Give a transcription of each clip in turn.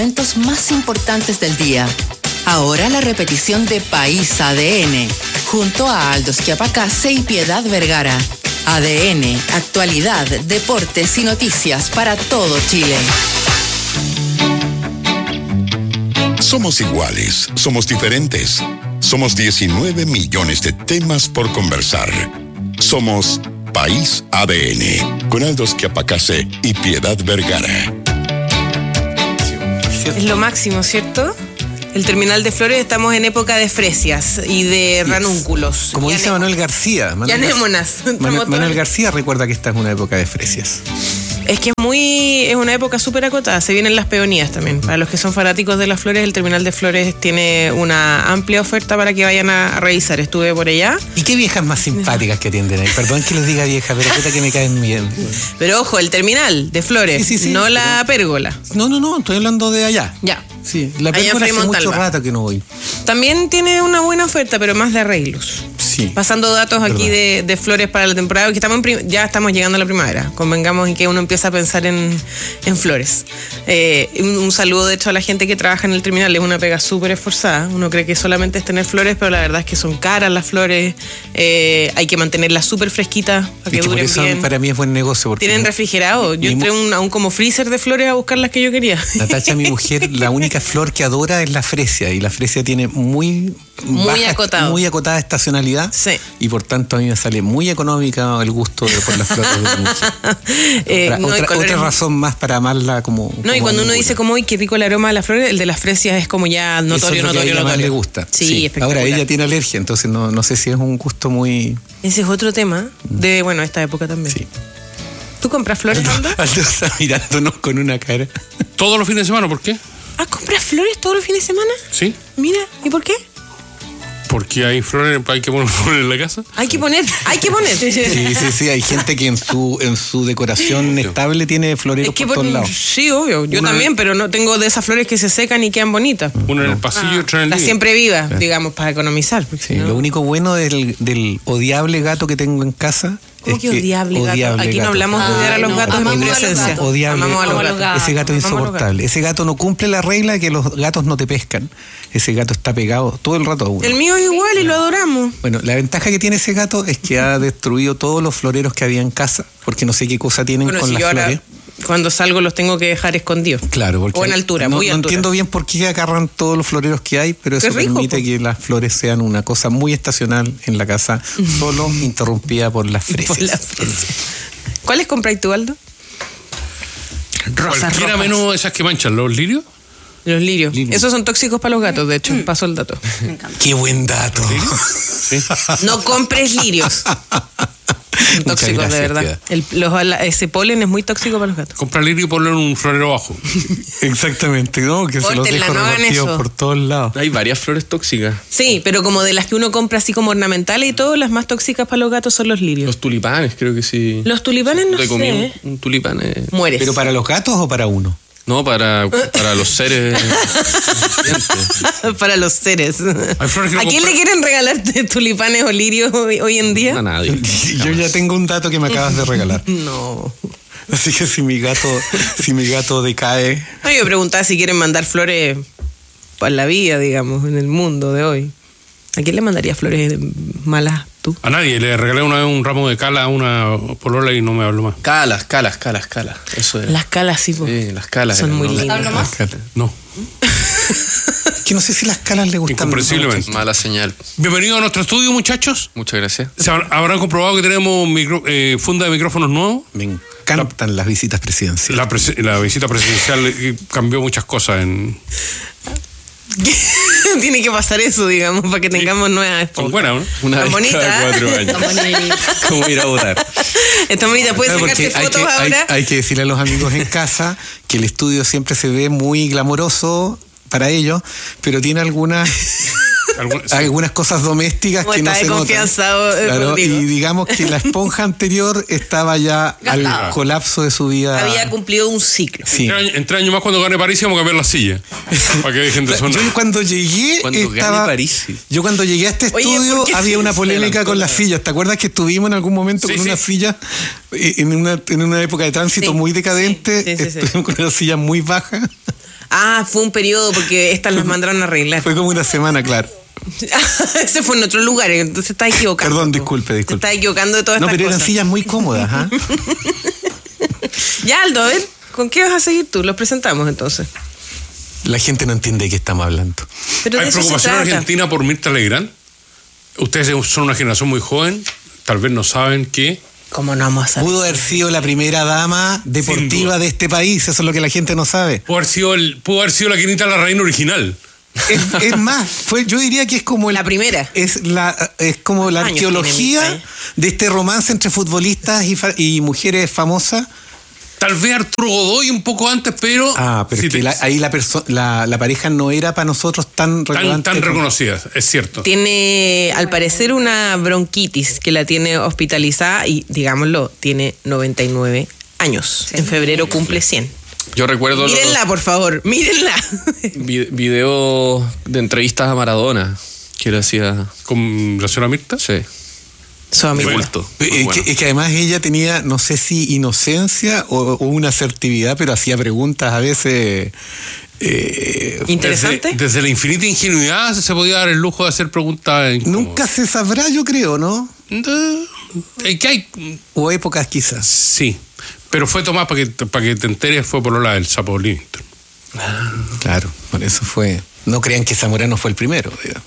Eventos más importantes del día. Ahora la repetición de País ADN, junto a Aldo Schiapacase y Piedad Vergara. ADN, actualidad, deportes y noticias para todo Chile. Somos iguales, somos diferentes. Somos 19 millones de temas por conversar. Somos País ADN, con Aldo Schiapacase y Piedad Vergara. Es lo máximo, ¿cierto? El terminal de Flores, estamos en época de fresias y de ranúnculos. Como dice Manuel García. Manuel García recuerda que esta es una época de fresias. Es que es una época súper acotada. Se vienen las peonías también. Para los que son fanáticos de las flores, el terminal de Flores tiene una amplia oferta para que vayan a revisar. Estuve por allá. ¿Y qué viejas más simpáticas que atienden ahí? Perdón que les diga vieja, pero puta que me caen bien. Pero ojo, el terminal de Flores, sí, no la pérgola. No, estoy hablando de allá. Ya. Sí, la pérgola hace mucho rato que no voy. También tiene una buena oferta, pero más de arreglos. Sí. Pasando datos aquí de flores para la temporada, que ya estamos llegando a la primavera. Convengamos en que uno empieza a pensar en flores. Un saludo, de hecho, a la gente que trabaja en el terminal. Es una pega súper esforzada. Uno cree que solamente es tener flores, pero la verdad es que son caras las flores. Hay que mantenerlas súper fresquitas para que duren bien. Para mí es buen negocio. Porque tienen refrigerado. Yo entré a un como freezer de flores a buscar las que yo quería. Natacha, mi mujer, la única flor que adora es la fresia. Y la fresia tiene muy acotada estacionalidad. Sí. Y por tanto a mí me sale muy económica el gusto por las flores de mi mujer. Otra razón más para amarla como... No, y cuando uno dice como, uy, qué rico el aroma de las flores, el de las fresias es como ya notorio. A ella más le gusta. Sí, espectacular. Ahora, ella tiene alergia, entonces no sé si es un gusto muy... Ese es otro tema de, esta época también. Sí. ¿Tú compras flores, Aldo? Aldo está mirándonos con una cara. Todos los fines de semana, ¿por qué? ¿Ah, compras flores todos los fines de semana? Sí. Mira, ¿y por qué? Porque hay flores, hay que poner flores en la casa. Hay que poner. Sí, hay gente que en su decoración estable tiene floreros por todos lados. Sí, obvio, yo también, pero no tengo de esas flores que se secan y quedan bonitas. Una en el pasillo y otra en el living. La siempre viva, digamos, para economizar. Sí, ¿no? Lo único bueno del odiable gato que tengo en casa... ¿Cómo que odiable gato? Aquí no hablamos de odiar a los gatos en mi presencia. Odiable. Ese gato es insoportable. Ese gato no cumple la regla de que los gatos no te pescan. Ese gato está pegado todo el rato a uno. El mío es igual y lo adoramos. Bueno, la ventaja que tiene ese gato es que ha destruido todos los floreros que había en casa, porque no sé qué cosa tienen con las flores. Cuando salgo los tengo que dejar escondidos. Claro, porque o en altura, muy altura. No entiendo bien por qué agarran todos los floreros que hay, pero eso permite que las flores sean una cosa muy estacional en la casa, solo interrumpida por las fresias. ¿Cuáles compráis tú, Aldo? Cualquiera menos esas que manchan, los lirios. Los lirios. Esos son tóxicos para los gatos, de hecho. Paso el dato. Me encanta. Qué buen dato. ¿Sí? No compres lirios. Son tóxicos, de verdad. Ese polen es muy tóxico para los gatos. Compra lirio y ponlo en un florero bajo. Exactamente, ¿no? Que se los dejo repartidos por todos lados. Hay varias flores tóxicas. Sí, pero como de las que uno compra así como ornamentales y todo, las más tóxicas para los gatos son los lirios. Los tulipanes, creo que sí. Los tulipanes no sé. Un tulipán mueres. ¿Pero para los gatos o para uno? No, para los seres. Para los seres. ¿A quién le quieren regalar tulipanes o lirios hoy en día? A nadie. Yo ya tengo un dato que me acabas de regalar. No. Así que si mi gato decae... No, yo preguntaba si quieren mandar flores para la vida, digamos, en el mundo de hoy. ¿A quién le mandaría flores malas tú? A nadie. Le regalé una vez un ramo de cala a una polola y no me habló más. Calas. Eso era. Las calas, sí. Sí, las calas. Son muy lindas. No. Que no sé si las calas le gustan. Incomprensiblemente. Mala señal. Bienvenido a nuestro estudio, muchachos. Muchas gracias. ¿Habrán comprobado que tenemos funda de micrófonos nuevos? Me encantan las visitas presidenciales. La visita presidencial cambió muchas cosas en... Tiene que pasar eso, digamos, para que tengamos nuevas esposas. Son buenas, ¿no? Una vez cada 4 años. ¿Cómo ir a votar? Está bonita, puedes sacarse fotos ahora. Hay que decirle a los amigos en casa que el estudio siempre se ve muy glamoroso para ellos, pero tiene algunas cosas domésticas que no se notan. Claro, y digamos que la esponja anterior estaba ya al colapso de su vida. Había cumplido un ciclo. Sí. Entre años más, cuando gane París, vamos a cambiar la silla para que dejen de sonar. Yo cuando llegué Yo cuando llegué a este estudio había una polémica con las sillas. ¿Te acuerdas que estuvimos en algún momento con una silla en una época de tránsito muy decadente? Estuvimos con una silla muy baja. Ah, fue un periodo porque estas las mandaron a arreglar. Fue como una semana, claro. Ese fue en otro lugar, entonces estás equivocando. Perdón, disculpe. Te estás equivocando de todas estas cosas. No, pero eran sillas muy cómodas, ¿ah? Ya, Aldo, a ver, ¿con qué vas a seguir tú? Los presentamos entonces. La gente no entiende de qué estamos hablando. Pero ¿Hay preocupación en Argentina por Mirta Legrand? Ustedes son una generación muy joven, tal vez no saben que... ¿Cómo no vamos a saber? Pudo haber sido la primera dama deportiva de este país, eso es lo que la gente no sabe. Pudo haber sido la Quinita Larraín original. Es más, yo diría que es como la primera. Es como la arqueología de este romance entre futbolistas y mujeres famosas. Tal vez Arturo Godoy un poco antes, pero... pero es que ahí la pareja no era para nosotros tan relevante. Tan reconocida, es cierto. Tiene, al parecer, una bronquitis que la tiene hospitalizada y, digámoslo, tiene 99 años. Sí. En febrero cumple 100. Yo recuerdo... Mírenla, por favor, mírenla. Video de entrevistas a Maradona que le hacía... ¿Con la señora Mirta? Sí. Su amigo. Es que además ella tenía, no sé si inocencia o una asertividad, pero hacía preguntas a veces... ¿Interesante? Desde la infinita ingenuidad se podía dar el lujo de hacer preguntas incómodas. Nunca se sabrá, yo creo, ¿no? ¿Qué hay? O épocas quizás. Sí, pero fue Tomás, para que te enteres, fue por la del Sapo Livingstone. Claro, por eso fue... No crean que Zamorano fue el primero, digamos.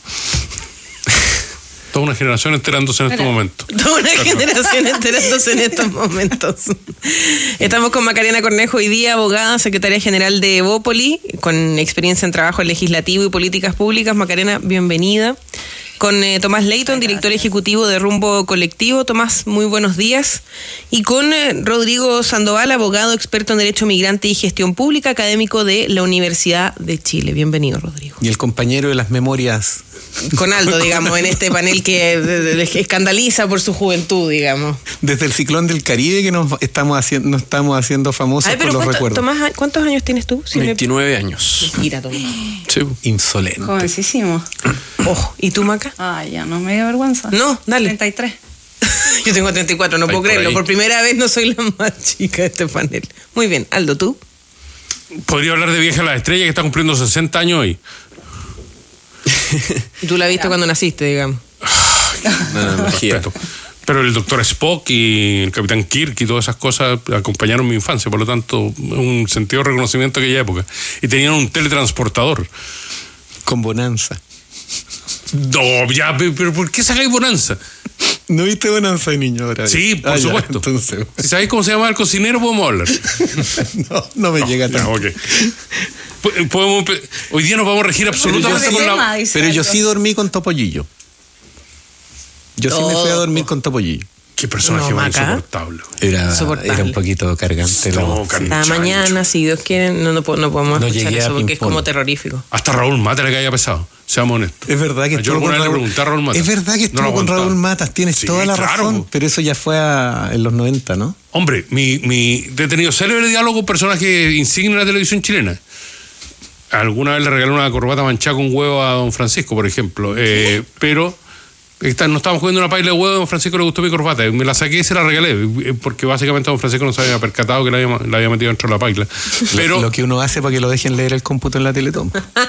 Toda una generación enterándose en estos momentos. Toda una generación enterándose en estos momentos. Estamos con Macarena Cornejo hoy día, abogada, secretaria general de Evópoli, con experiencia en trabajo legislativo y políticas públicas. Macarena, bienvenida. Con Tomás Leighton, director ejecutivo de Rumbo Colectivo. Tomás, muy buenos días. Y con Rodrigo Sandoval, abogado, experto en Derecho Migrante y Gestión Pública, académico de la Universidad de Chile. Bienvenido, Rodrigo. Y el compañero de las memorias... Con Aldo, digamos, en este panel que escandaliza por su juventud, digamos. Desde el ciclón del Caribe que nos estamos haciendo famosos por los recuerdos. Tomás, ¿cuántos años tienes tú? 29 años. Mira, Tomás. Sí. Insolente. Jovencísimo. Ojo, ¿y tú, Maca? Ya no me dio vergüenza. No, dale. 33. Yo tengo 34, no puedo creerlo. Por primera vez no soy la más chica de este panel. Muy bien, Aldo, ¿tú? Podría hablar de Viaje a las Estrellas, que está cumpliendo 60 años hoy. Tú la viste cuando naciste, digamos. Pero el Doctor Spock y el Capitán Kirk y todas esas cosas acompañaron mi infancia, por lo tanto, un sentido de reconocimiento de aquella época. Y tenían un teletransportador. Con Bonanza. No, ya, pero ¿por qué sacáis Bonanza? ¿No viste Bonanza de niño ahora? Sí, por supuesto. Ya, entonces... Si sabéis cómo se llama el cocinero, podemos hablar. No me llega tanto. Okay. Hoy día nos vamos a regir absolutamente con la... Pero yo sí dormí con Topollillo. Yo sí me fui a dormir con Topollillo. Qué personaje más insoportable. Era un poquito cargante. Cada mañana, si Dios quiere, no podemos escuchar eso porque es como terrorífico. Hasta Raúl Mata le caía pesado, seamos honestos. Es verdad que estuvo con Raúl Mata. Es verdad que estuvo con Raúl Mata, tienes toda la razón, pero eso ya fue en los 90, ¿no? Hombre, mi detenido célebre diálogo con personajes insignes de la televisión chilena. Alguna vez le regalé una corbata manchada con huevo a don Francisco, por ejemplo, pero... No estábamos jugando una paila de huevo, a don Francisco le gustó mi corbata, me la saqué y se la regalé, porque básicamente don Francisco no se había percatado que la había metido dentro de la paila. Pero lo que uno hace para que lo dejen leer el cómputo en la Teletón.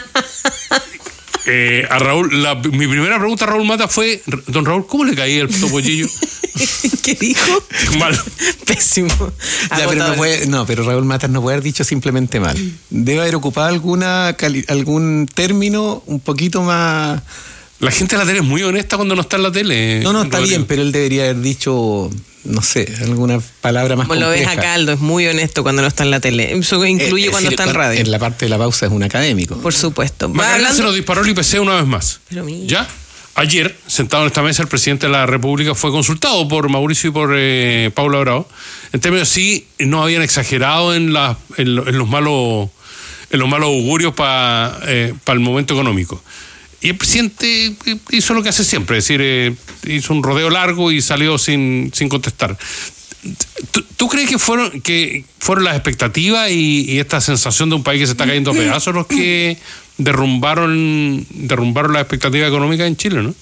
A Raúl, mi primera pregunta a Raúl Mata fue: don Raúl, ¿cómo le caía el topollillo? ¿Qué dijo? Mal. Pésimo. Pero Raúl Matas no puede haber dicho simplemente mal. Debe haber ocupado algún término un poquito más... La gente de la tele es muy honesta cuando no está en la tele. No, está bien, pero él debería haber dicho, no sé, alguna palabra más compleja. Como lo ves acá, Aldo, es muy honesto cuando no está en la tele. Eso incluye cuando está en radio. En la parte de la pausa es un académico. Por supuesto. Macarena se lo disparó el IPC una vez más. Pero ¿Ya? Ayer, sentado en esta mesa, el presidente de la República fue consultado por Mauricio y por Paula Bravo. En términos sí, no habían exagerado en los malos augurios para el momento económico. Y el presidente hizo lo que hace siempre, es decir, hizo un rodeo largo y salió sin contestar. ¿Tú crees que fueron las expectativas y esta sensación de un país que se está cayendo a pedazos los que derrumbaron las expectativas económicas en Chile, no?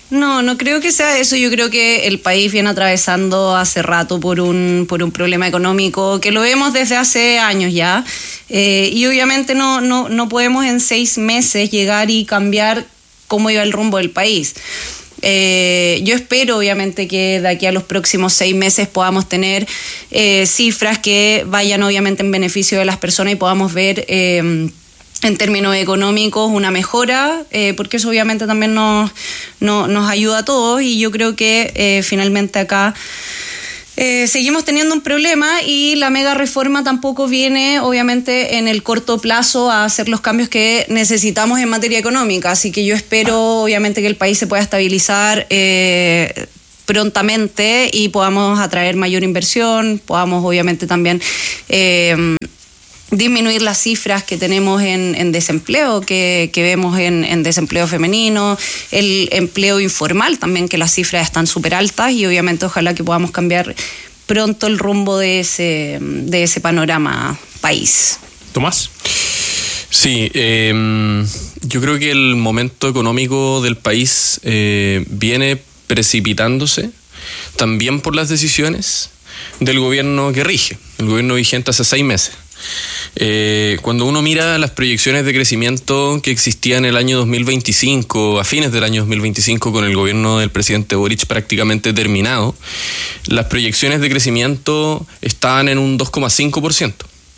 No creo que sea eso. Yo creo que el país viene atravesando hace rato por un problema económico que lo vemos desde hace años ya. Y obviamente no podemos en 6 meses llegar y cambiar cómo iba el rumbo del país. Yo espero obviamente que de aquí a los próximos 6 meses podamos tener cifras que vayan obviamente en beneficio de las personas y podamos ver en términos económicos una mejora, porque eso obviamente también nos ayuda a todos, y yo creo que finalmente acá seguimos teniendo un problema y la mega reforma tampoco viene obviamente en el corto plazo a hacer los cambios que necesitamos en materia económica, así que yo espero obviamente que el país se pueda estabilizar prontamente y podamos atraer mayor inversión, podamos obviamente también disminuir las cifras que tenemos en desempleo, que vemos en desempleo femenino, el empleo informal también, que las cifras están súper altas, y obviamente ojalá que podamos cambiar pronto el rumbo de ese panorama país. ¿Tomás? Sí, yo creo que el momento económico del país viene precipitándose también por las decisiones del gobierno que rige, el gobierno vigente hace 6 meses. Cuando uno mira las proyecciones de crecimiento que existían en el año 2025, a fines del año 2025, con el gobierno del presidente Boric prácticamente terminado, las proyecciones de crecimiento estaban en un 2,5%,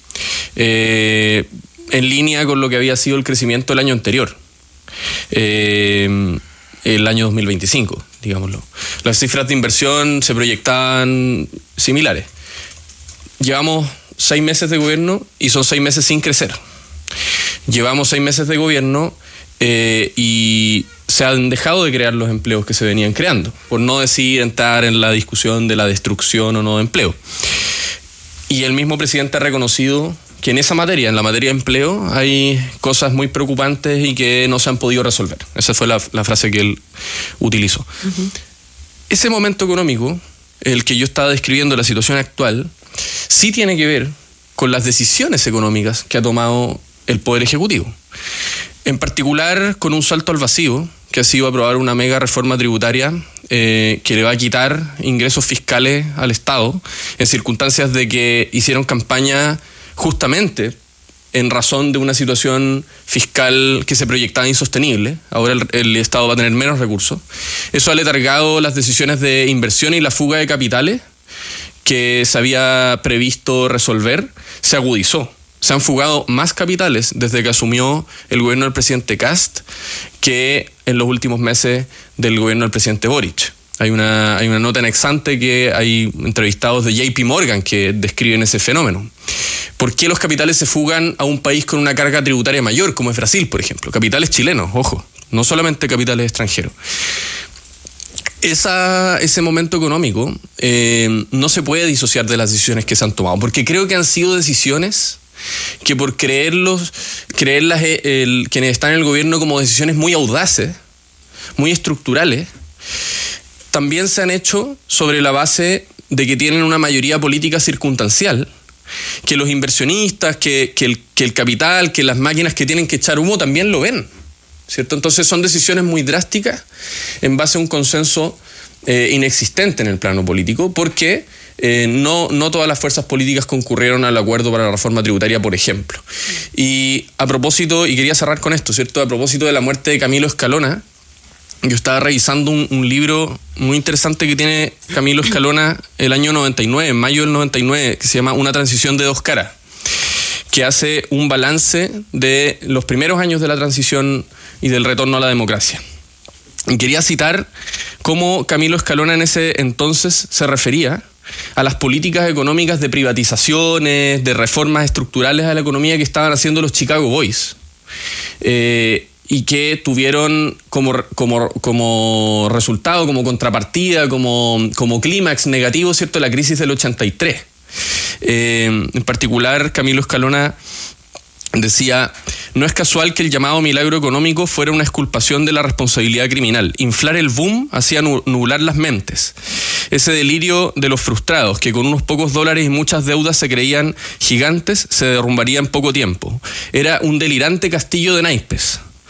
en línea con lo que había sido el crecimiento el año anterior, el año 2025, digámoslo. Las cifras de inversión se proyectaban similares. Llevamos 6 meses de gobierno y son 6 meses sin crecer. Llevamos 6 meses de gobierno y se han dejado de crear los empleos que se venían creando, por no decir entrar en la discusión de la destrucción o no de empleo. Y el mismo presidente ha reconocido que en esa materia, en la materia de empleo, hay cosas muy preocupantes y que no se han podido resolver. Esa fue la frase que él utilizó. Uh-huh. Ese momento económico, el que yo estaba describiendo, la situación actual, sí tiene que ver con las decisiones económicas que ha tomado el Poder Ejecutivo. En particular, con un salto al vacío, que ha sido aprobar una mega reforma tributaria que le va a quitar ingresos fiscales al Estado, en circunstancias de que hicieron campaña justamente en razón de una situación fiscal que se proyectaba insostenible. Ahora el Estado va a tener menos recursos. Eso ha letargado las decisiones de inversión y la fuga de capitales que se había previsto resolver, se agudizó. Se han fugado más capitales desde que asumió el gobierno del presidente Kast que en los últimos meses del gobierno del presidente Boric. Hay una nota en Exante que hay entrevistados de JP Morgan que describen ese fenómeno. ¿Por qué los capitales se fugan a un país con una carga tributaria mayor, como es Brasil, por ejemplo? Capitales chilenos, ojo, no solamente capitales extranjeros. Ese momento económico no se puede disociar de las decisiones que se han tomado, porque creo que han sido decisiones que por quienes están en el gobierno como decisiones muy audaces, muy estructurales, también se han hecho sobre la base de que tienen una mayoría política circunstancial, que los inversionistas, que el capital, que las máquinas que tienen que echar humo también lo ven, ¿cierto? Entonces son decisiones muy drásticas en base a un consenso inexistente en el plano político, porque no todas las fuerzas políticas concurrieron al acuerdo para la reforma tributaria, por ejemplo. Y a propósito, y quería cerrar con esto, ¿cierto? A propósito de la muerte de Camilo Escalona, yo estaba revisando un libro muy interesante que tiene Camilo Escalona el año 99, en mayo del 99, que se llama Una transición de 2 caras, que hace un balance de los primeros años de la transición y del retorno a la democracia. Y quería citar cómo Camilo Escalona en ese entonces se refería a las políticas económicas de privatizaciones, de reformas estructurales a la economía que estaban haciendo los Chicago Boys, y que tuvieron como resultado, como contrapartida, como clímax negativo, ¿cierto?, la crisis del 83. En particular, Camilo Escalona decía: no es casual que el llamado milagro económico fuera una exculpación de la responsabilidad criminal. Inflar el boom hacía nublar las mentes. Ese delirio de los frustrados, que con unos pocos dólares y muchas deudas se creían gigantes, se derrumbaría en poco tiempo. Era un delirante castillo de naipes.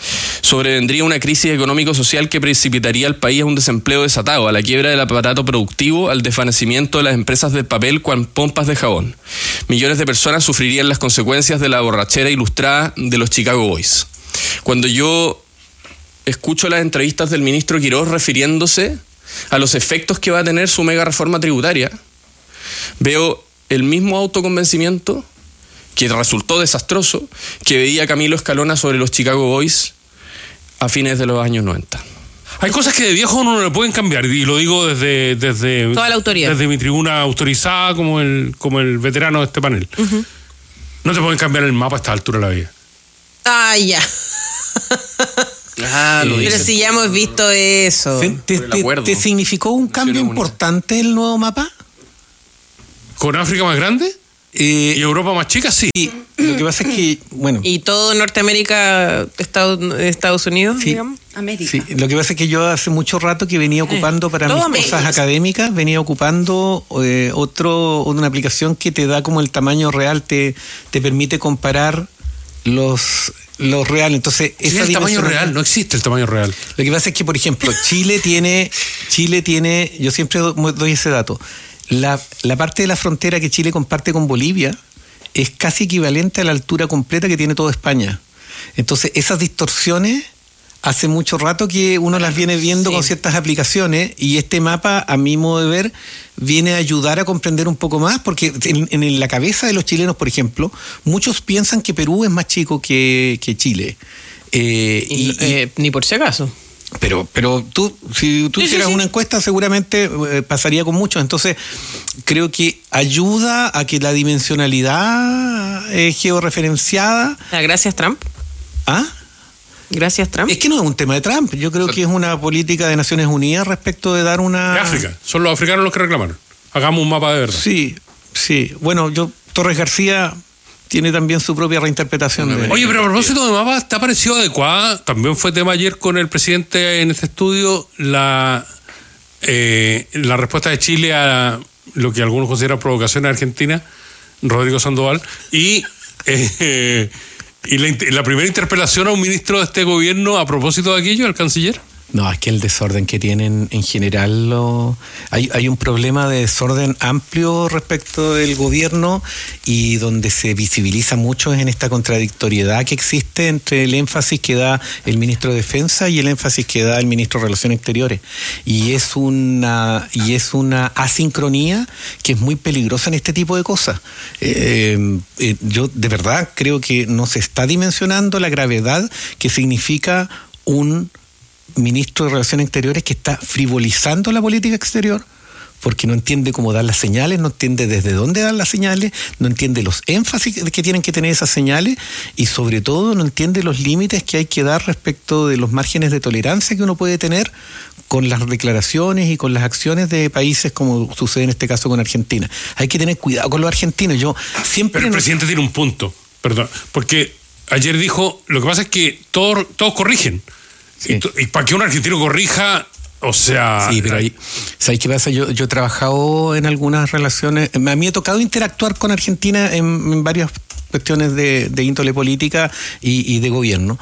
sobrevendría una crisis económico-social que precipitaría al país a un desempleo desatado, a la quiebra del aparato productivo, al desvanecimiento de las empresas del papel cual pompas de jabón. Millones de personas sufrirían las consecuencias de la borrachera ilustrada de los Chicago Boys. Cuando yo escucho las entrevistas del ministro Quirós refiriéndose a los efectos que va a tener su mega reforma tributaria, veo el mismo autoconvencimiento que resultó desastroso que veía Camilo Escalona sobre los Chicago Boys a fines de los años 90. Hay cosas que de viejo no le pueden cambiar, y lo digo desde toda la autoridad, desde mi tribuna autorizada como el veterano de este panel. Uh-huh. No te pueden cambiar el mapa a esta altura de la vida. Ah, ya. Pero si ya hemos visto eso. ¿Te significó un cambio importante el nuevo mapa? ¿Con África más grande? ¿Y Europa más chica? Sí. Lo que pasa es que, bueno... ¿Y todo Norteamérica, Estados Unidos, sí, digamos? América. Sí, lo que pasa es que yo hace mucho rato que venía ocupando para mis cosas académicas, venía ocupando una aplicación que te da como el tamaño real, te permite comparar los reales. Entonces, esa el tamaño real, no existe el tamaño real. Lo que pasa es que, por ejemplo, Chile tiene, yo siempre doy ese dato. La parte de la frontera que Chile comparte con Bolivia es casi equivalente a la altura completa que tiene toda España. Entonces, esas distorsiones hace mucho rato que uno las viene viendo con ciertas aplicaciones, y este mapa, a mi modo de ver, viene a ayudar a comprender un poco más, porque en la cabeza de los chilenos, por ejemplo, muchos piensan que Perú es más chico que Chile. Ni por si acaso. Pero si tú hicieras una encuesta, seguramente pasaría con muchos. Entonces, creo que ayuda a que la dimensionalidad georreferenciada... Gracias, Trump. ¿Ah? Gracias, Trump. Es que no es un tema de Trump. Yo creo que es una política de Naciones Unidas respecto de dar una... De África. Son los africanos los que reclamaron. Hagamos un mapa de verdad. Sí. Bueno, Torres García... tiene también su propia reinterpretación. Oye, pero a propósito de mapa, ¿te ha parecido adecuada? También fue tema ayer con el presidente en este estudio, la respuesta de Chile a lo que algunos consideran provocaciones a Argentina, Rodrigo Sandoval, y la primera interpelación a un ministro de este gobierno a propósito de aquello, al canciller. No, es que el desorden que tienen en general, hay un problema de desorden amplio respecto del gobierno, y donde se visibiliza mucho es en esta contradictoriedad que existe entre el énfasis que da el ministro de Defensa y el énfasis que da el ministro de Relaciones Exteriores. Y es una asincronía que es muy peligrosa en este tipo de cosas. Yo de verdad creo que no se está dimensionando la gravedad que significa un ministro de Relaciones Exteriores que está frivolizando la política exterior, porque no entiende cómo dar las señales, no entiende desde dónde dar las señales, no entiende los énfasis que tienen que tener esas señales, y sobre todo no entiende los límites que hay que dar respecto de los márgenes de tolerancia que uno puede tener con las declaraciones y con las acciones de países, como sucede en este caso con Argentina. Hay que tener cuidado con los argentinos. Pero el presidente tiene un punto, perdón, porque ayer dijo, lo que pasa es que todos corrigen. Sí. Y para que un argentino corrija, o sea... Sí, pero ahí, ¿sabes qué pasa? Yo he trabajado en algunas relaciones, a mí me ha tocado interactuar con Argentina en varias cuestiones de índole política y de gobierno.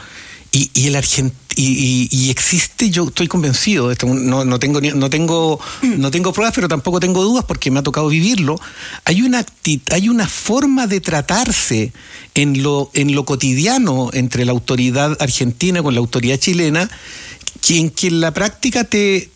Y existe, yo estoy convencido, no tengo pruebas, pero tampoco tengo dudas porque me ha tocado vivirlo. Hay una forma de tratarse en lo cotidiano entre la autoridad argentina con la autoridad chilena, que en la práctica te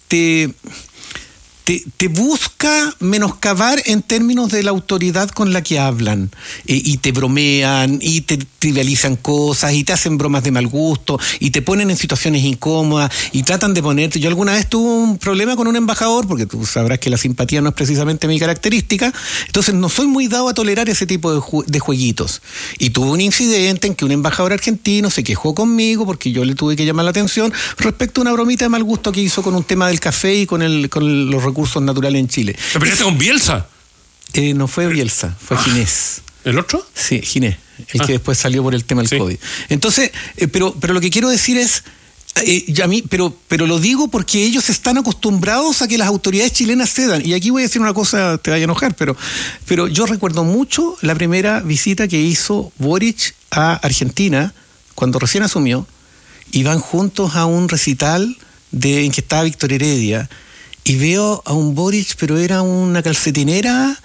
busca menoscabar en términos de la autoridad con la que hablan, y te bromean y te trivializan cosas y te hacen bromas de mal gusto y te ponen en situaciones incómodas y tratan de ponerte... Yo alguna vez tuve un problema con un embajador, porque tú sabrás que la simpatía no es precisamente mi característica, entonces no soy muy dado a tolerar ese tipo de jueguitos, y tuve un incidente en que un embajador argentino se quejó conmigo porque yo le tuve que llamar la atención respecto a una bromita de mal gusto que hizo con un tema del café y con los recursos naturales en Chile. ¿Te peleaste con Bielsa? No fue Bielsa, fue Ginés. ¿El otro? Sí, Ginés, el que después salió por el tema del COVID. Entonces, pero lo que quiero decir es, pero lo digo porque ellos están acostumbrados a que las autoridades chilenas cedan. Y aquí voy a decir una cosa, te vaya a enojar, pero yo recuerdo mucho la primera visita que hizo Boric a Argentina cuando recién asumió, y van juntos a un recital en que estaba Víctor Heredia, y veo a un Boric, pero era una calcetinera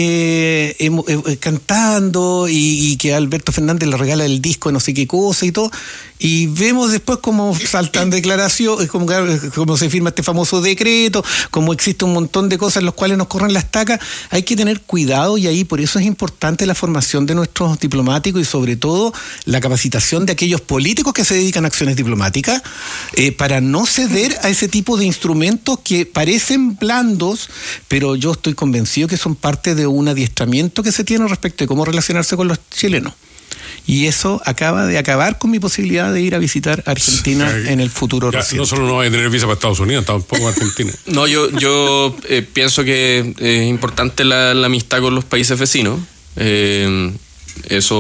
cantando, y que Alberto Fernández le regala el disco de no sé qué cosa y todo, y vemos después cómo saltan declaraciones, cómo se firma este famoso decreto, cómo existe un montón de cosas en las cuales nos corren las estacas. Hay que tener cuidado, y ahí por eso es importante la formación de nuestros diplomáticos y sobre todo la capacitación de aquellos políticos que se dedican a acciones diplomáticas, para no ceder a ese tipo de instrumentos que parecen blandos, pero yo estoy convencido que son parte de un adiestramiento que se tiene respecto de cómo relacionarse con los chilenos. Y eso acaba de acabar con mi posibilidad de ir a visitar Argentina en el futuro reciente. No solo no voy a tener visa para Estados Unidos, tampoco Argentina. No, yo pienso que es importante la amistad con los países vecinos. Eso